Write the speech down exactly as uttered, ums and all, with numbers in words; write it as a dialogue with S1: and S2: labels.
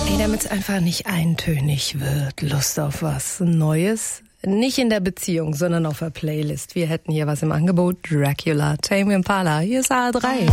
S1: Ey, damit es einfach nicht eintönig wird, Lust auf was Neues. Nicht in der Beziehung, sondern auf der Playlist. Wir hätten hier was im Angebot. Dracula, Tame Impala, hier ist A R drei.